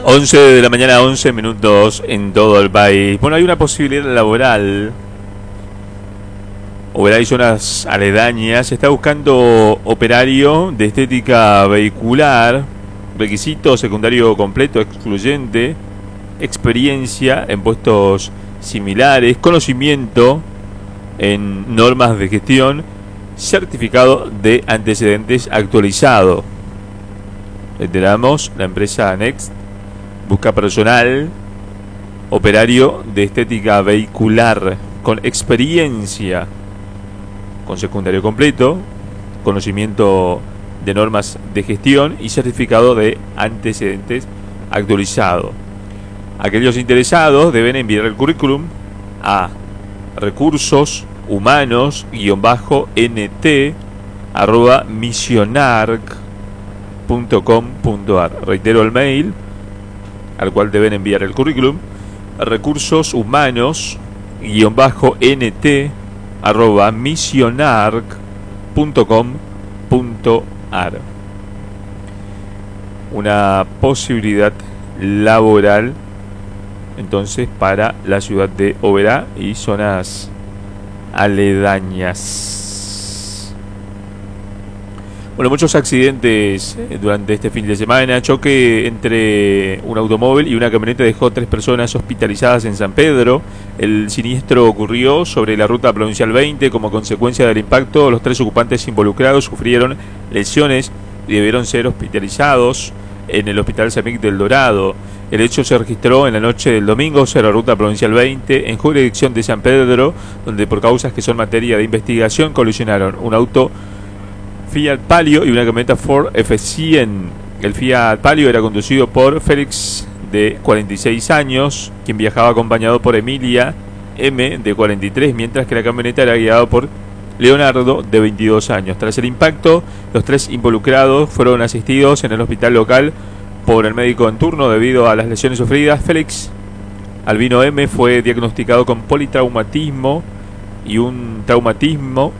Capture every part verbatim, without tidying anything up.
once de la mañana, once minutos en todo el país. Bueno, hay una posibilidad laboral. Oberá y zonas aledañas. Se está buscando operario de estética vehicular. Requisito secundario completo, excluyente. Experiencia en puestos similares. Conocimiento en normas de gestión. Certificado de antecedentes actualizado. Reiteramos, la empresa Next busca personal operario de estética vehicular con experiencia, con secundario completo, conocimiento de normas de gestión y certificado de antecedentes actualizado. Aquellos interesados deben enviar el currículum a recursos humanos guión bajo nt arroba misionarc punto com punto ar. Reitero el mail al cual deben enviar el currículum: recursos humanos guión bajo nt arroba misionarc punto com punto ar. Una posibilidad laboral entonces para la ciudad de Oberá y zonas aledañas. Bueno, muchos accidentes durante este fin de semana. Choque entre un automóvil y una camioneta dejó tres personas hospitalizadas en San Pedro. El siniestro ocurrió sobre la ruta provincial veinte. Como consecuencia del impacto, los tres ocupantes involucrados sufrieron lesiones y debieron ser hospitalizados en el Hospital Samic del Dorado. El hecho se registró en la noche del domingo sobre la ruta provincial veinte en jurisdicción de San Pedro, donde por causas que son materia de investigación colisionaron un auto Fiat Palio y una camioneta Ford F cien. El Fiat Palio era conducido por Félix, de cuarenta y seis años, quien viajaba acompañado por Emilia M, de cuarenta y tres, mientras que la camioneta era guiada por Leonardo, de veintidós años. Tras el impacto, los tres involucrados fueron asistidos en el hospital local por el médico en turno debido a las lesiones sufridas. Félix Albino M fue diagnosticado con politraumatismo y un traumatismo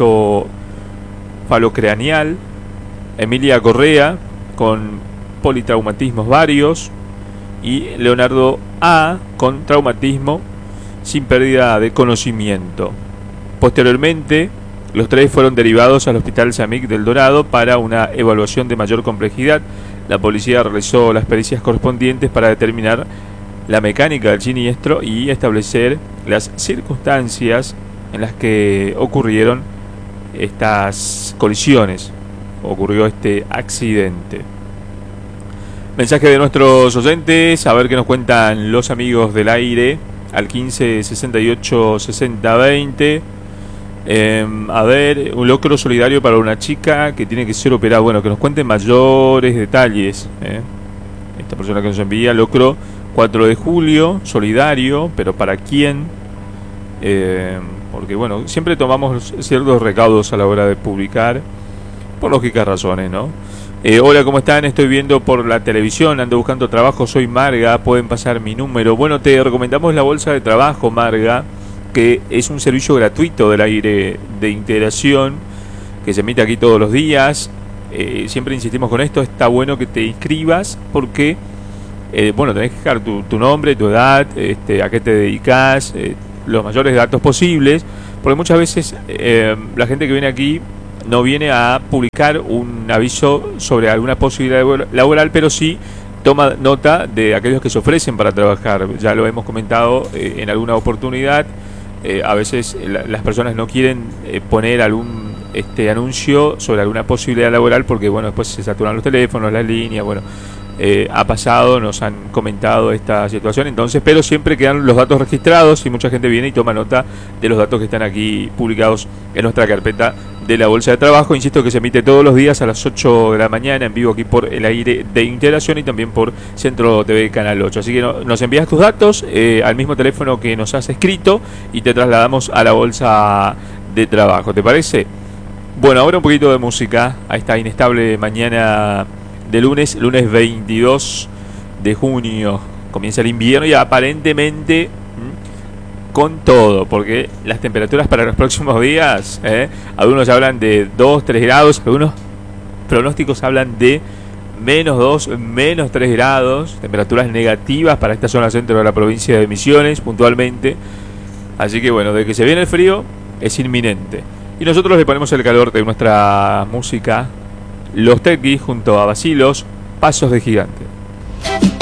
ensofalocraneal. Emilia Correa con politraumatismos varios y Leonardo A con traumatismo sin pérdida de conocimiento. Posteriormente, los tres fueron derivados al Hospital Samic del Dorado para una evaluación de mayor complejidad. La policía realizó las pericias correspondientes para determinar la mecánica del siniestro y establecer las circunstancias en las que ocurrieron estas colisiones, ocurrió este accidente. Mensaje de nuestros oyentes, a ver qué nos cuentan los amigos del aire, al quince sesenta y ocho sesenta veinte. Eh, a ver, un locro solidario para una chica que tiene que ser operada. Bueno, que nos cuenten mayores detalles. eh. Esta persona que nos envía, locro cuatro de julio, solidario, pero ¿para quién? Eh, porque bueno, siempre tomamos ciertos recaudos a la hora de publicar, por lógicas razones, ¿no? Eh, hola, ¿cómo están? Estoy viendo por la televisión, ando buscando trabajo, soy Marga, pueden pasar mi número. Bueno, te recomendamos la bolsa de trabajo, Marga, que es un servicio gratuito del aire de integración que se emite aquí todos los días. Eh, siempre insistimos con esto, está bueno que te inscribas porque, eh, bueno, tenés que dejar tu, tu nombre, tu edad, este, a qué te dedicas, eh, los mayores datos posibles, porque muchas veces eh, la gente que viene aquí no viene a publicar un aviso sobre alguna posibilidad laboral, pero sí toma nota de aquellos que se ofrecen para trabajar. Ya lo hemos comentado eh, en alguna oportunidad. Eh, a veces la, las personas no quieren eh, poner algún este anuncio sobre alguna posibilidad laboral porque bueno, después se saturan los teléfonos, las líneas, bueno, eh, ha pasado, nos han comentado esta situación, entonces, pero siempre quedan los datos registrados y mucha gente viene y toma nota de los datos que están aquí publicados en nuestra carpeta de la bolsa de trabajo. Insisto que se emite todos los días a las ocho de la mañana en vivo aquí por el aire de integración y también por Centro T V Canal ocho. Así que no, nos envías tus datos eh, al mismo teléfono que nos has escrito y te trasladamos a la bolsa de trabajo. ¿Te parece? Bueno, ahora un poquito de música a esta inestable mañana de lunes, lunes veintidós de junio. Comienza el invierno y aparentemente con todo, porque las temperaturas para los próximos días, ¿eh? algunos hablan de dos, tres grados, algunos pronósticos hablan de menos dos, menos tres grados, temperaturas negativas para esta zona centro de la provincia de Misiones puntualmente. Así que bueno, de que se viene el frío es inminente. Y nosotros le ponemos el calor de nuestra música, Los Tequis junto a Bacilos, Pasos de Gigante.